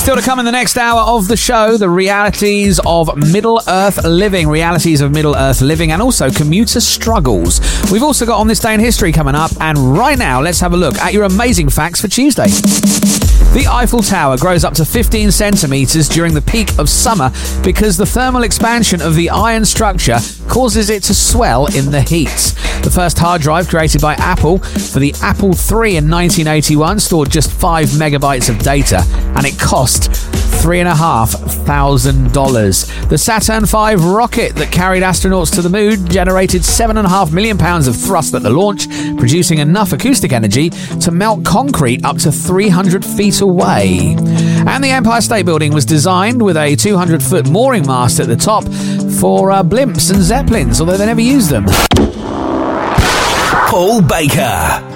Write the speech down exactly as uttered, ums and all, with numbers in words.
Still to come in the next hour of the show, the realities of Middle-earth living, realities of Middle-earth living, and also commuter struggles. We've also got On This Day in History coming up, and right now, let's have a look at your amazing facts for Tuesday. The Eiffel Tower grows up to fifteen centimetres during the peak of summer because the thermal expansion of the iron structure causes it to swell in the heat. The first hard drive created by Apple for the Apple three in nineteen eighty-one stored just five megabytes of data, and it cost three and a half thousand dollars. The Saturn five rocket that carried astronauts to the moon generated seven and a half million pounds of thrust at the launch, producing enough acoustic energy to melt concrete up to three hundred feet away. And the Empire State Building was designed with a two hundred foot mooring mast at the top for uh, blimps and zeppelins, although they never used them. Paul Baker.